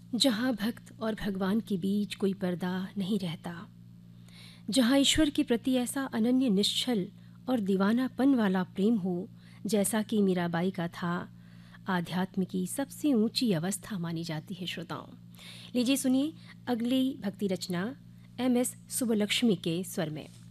जहाँ भक्त और भगवान के बीच कोई पर्दा नहीं रहता, जहाँ ईश्वर के प्रति ऐसा अनन्य निश्चल और दीवानापन वाला प्रेम हो जैसा कि मीराबाई का था, आध्यात्म की सबसे ऊंची अवस्था मानी जाती है। श्रोताओं, लीजिए सुनिए अगली भक्ति रचना एम एस सुब्बलक्ष्मी के स्वर में।